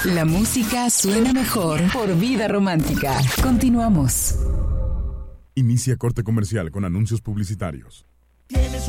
La música suena mejor por Vida Romántica. Continuamos. Inicia corte comercial con anuncios publicitarios.